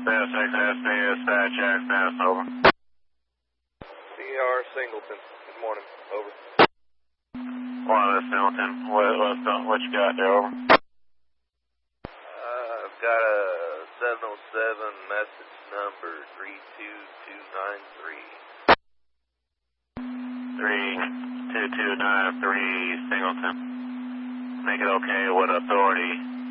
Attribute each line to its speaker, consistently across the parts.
Speaker 1: SXSD, dispatch access, over.
Speaker 2: CR Singleton, good morning, over.
Speaker 1: Wireless Singleton, what you got there, over?
Speaker 2: I've got a 707 message number 32293.
Speaker 1: 32293 Singleton. Make it okay with authority.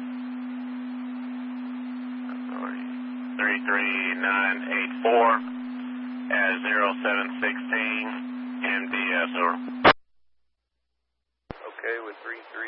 Speaker 1: 33984 at 0716 MDS, over.
Speaker 2: Okay, with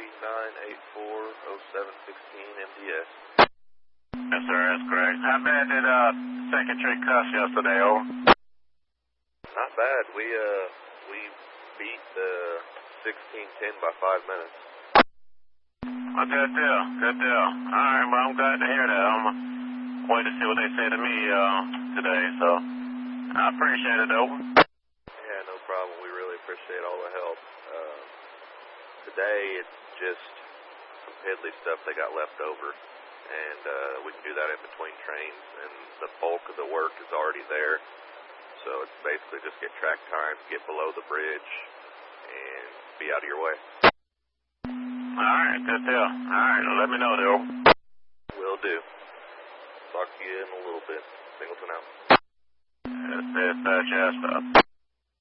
Speaker 2: 339840716 MDS.
Speaker 1: Yes, sir, that's correct. How bad did Second Street cuss yesterday, over?
Speaker 2: Not bad. We beat 1610 by 5 minutes.
Speaker 1: Well, good deal, good deal. All right, well, I'm glad to hear that. I'm waiting to see what they say to me today, so I appreciate it, over.
Speaker 2: Yeah, no problem. We really appreciate all the help. Today, it's just some piddly stuff they got left over, and we can do that in between trains, and the bulk of the work is already there. So it's basically just get track time, get below the bridge, and be out of your way.
Speaker 1: All right, good deal. All right, well, let me know, though.
Speaker 2: Will do. Talk to you in a little bit. Singleton out.
Speaker 1: Dispatch,